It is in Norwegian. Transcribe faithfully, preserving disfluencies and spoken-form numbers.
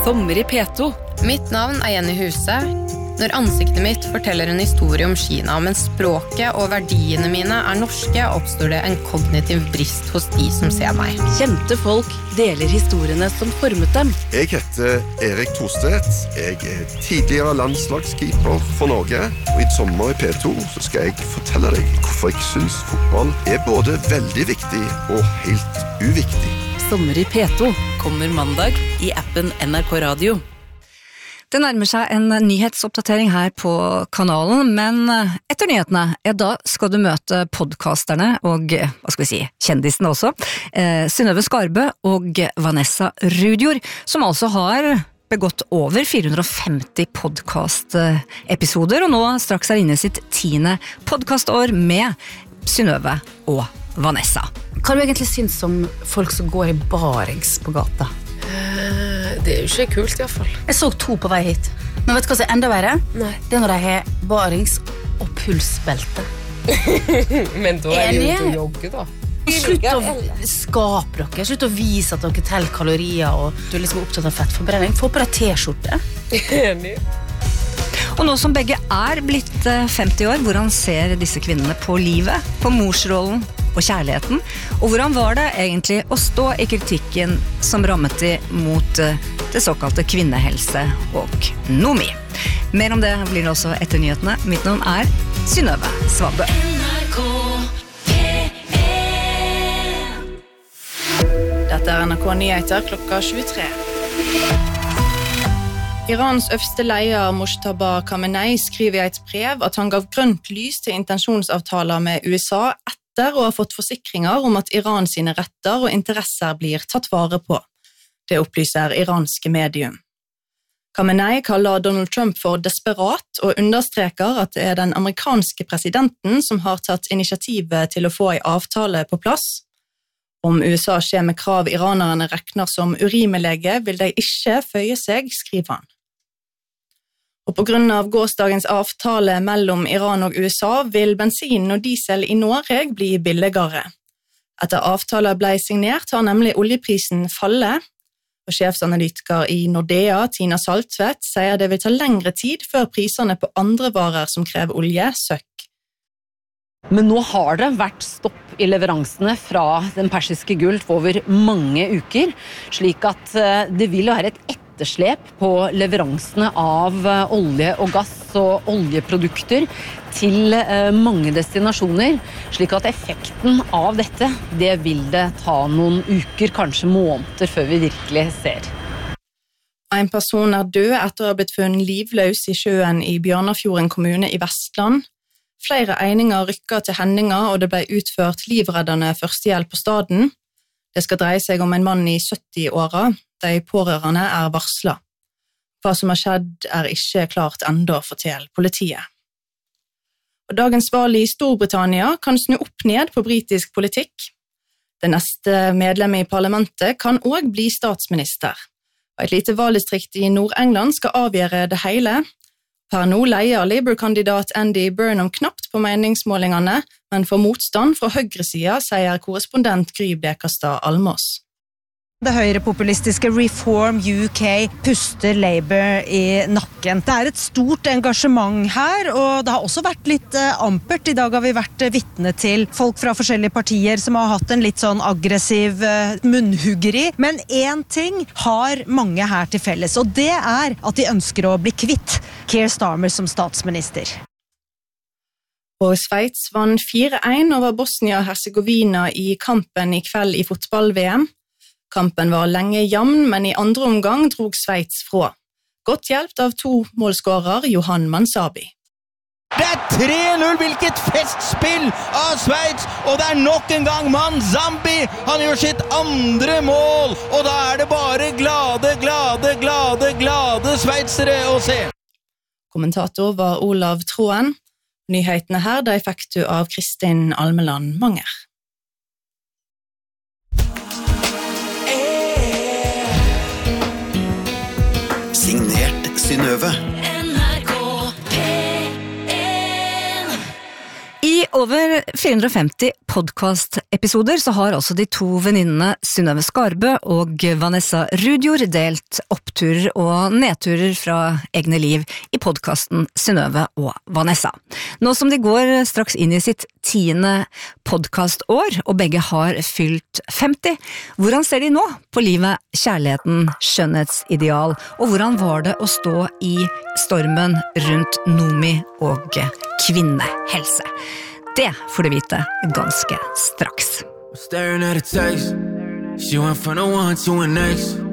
Sommer i P to. Mitt navn er Jenny Huse. Når ansiktet mitt forteller en historie om Kina, men språket og verdiene mine er norske, oppstår det en kognitiv brist hos de som ser meg. Kjente folk deler historiene som formet dem. Jeg heter Erik Thorstedt. Jeg er tidligere landslagskeeper for Norge. Og i sommer i P to så skal jeg fortelle deg hvorfor jeg synes fotball er både veldig viktig og helt uviktig. Sommer i P to kommer mandag i appen N R K Radio. Det nærmer seg en nyhetsoppdatering her på kanalen, men etter nyhetene, ja, da skal du møte podcasterne og, hva skal vi si, kjendisene også, eh, Synnøve Skarbø og Vanessa Rudjord, som altså har begått over fire hundre og femti podcast-episoder, og nå straks er inne i sitt tiende podcastår med Synnøve og Vanessa. Hva du egentlig synes om folk som går i barings på gata? Det er jo ikke kult i hvert fall. Jeg så to på vei hit. Men vet du hva som er enda verre? Nei. Det er når de har barings og pulsbelte. Men da er det jo til å jogge da. Slutt å skape dere. Slutt å vise at dere teller kalorier og du er liksom opptatt av fettforbrenning. Få på deg t-skjorte. Enig. Og nå som begge er blitt femti år, hvordan ser disse kvinnene på livet, på morsrollen og kjærligheten? Og hvordan var det egentlig å stå i kritikken som rammet de mot det såkalte kvinnehelse og nomi? Mer om det blir det også etter nyhetene. Mitt navn er Synnøve Svabø. Dette er N R K Nyheter klokka tjuetre. Irans øverste leder Mojtaba Khamenei skriver i et brev at han gav grønt lys til intensjonsavtaler med U S A etter å ha fått forsikringer om at Iran sine retter og interesser blir tatt vare på. Det opplyser iranske medium. Khamenei kaller Donald Trump for desperat og understreker at det er den amerikanske presidenten som har tatt initiativet til å få en avtale på plass. Om U S A skjer med krav iranerne rekner som urimelige, vil de ikke føye seg, skriver han. Og på grunn av gårsdagens avtale mellom Iran og U S A vil bensin og diesel i Norge bli billigere. Etter avtalen ble signert har nemlig oljeprisen fallet, og sjefsanalytiker i Nordea, Tina Saltvedt, sier det vil ta lengre tid før prisene på andre varer som krever olje søkk. Men nå har det vært stopp i leveransene fra den persiske gulf over mange uker, slik at det vil være et etterslep på leveransene av olje og gass og oljeprodukter til mange destinasjoner, slik at effekten av dette, det vil det ta noen uker, kanskje måneder før vi virkelig ser. En person er død etter å ha blitt funnet livløs i sjøen i Bjørnafjorden kommune i Vestland. Flere eininger rykket til hendinga, og det ble utført livreddende førstehjelp på staden. Det skal dreie seg om en mann i sytti-åra. De pårørende er varslet. Hva som har skjedd er ikke klart enda, forteller politiet. Og dagens valg i Storbritannia kan snu opp ned på britisk politikk. Det neste medlemmet i parlamentet kan også bli statsminister. Og et lite valgdistrikt i Nord-England skal avgjøre det hele. Per nå leier Labour-kandidat Andy Burnham knapt på meningsmålingene, men får motstand fra høyresida, sier korrespondent Gry Blekastad Almås. Det høyrepopulistiske Reform U K puster Labour i nakken. Det er et stort engasjement her, og det har også vært litt ampert. I dag har vi vært vitne til folk fra forskjellige partier som har hatt en litt sånn aggressiv munnhuggeri. Men en ting har mange her til felles, og det er at de ønsker å bli kvitt Keir Starmer som statsminister. Og Sveits vann fire én over Bosnia-Herzegovina i kampen i kveld i fotball-V M. Kampen var lenge jevn, men i andre omgang drog Sveits fra. Godt hjelpt av to målskårer Johan Mansabi. Det er tre null, hvilket festspill av Sveits, og det er nok en gang Mansabi. Han gjør sitt andre mål, og da er det bare glade, glade, glade, glade sveitsere å se. Kommentator var Olav Troen. Nyhetene her, de fikk du av Kristin Almeland Manger. Signert Synnøve. I over fire hundre og femti podcast-episoder så har altså de to venninnene Synnøve Skarbø og Vanessa Rudjord delt oppturer og nedturer fra egne liv i podcasten Synnøve og Vanessa. Nå som de går straks inn i sitt tiende podcastår, og begge har fylt femti, hvordan ser de nå på livet, kjærligheten, skjønnhetsideal, og hvordan var det å stå i stormen rundt Nomi og kvinnehelse? Det får du vite ganske straks. Staring at a text. She went from the one to an next.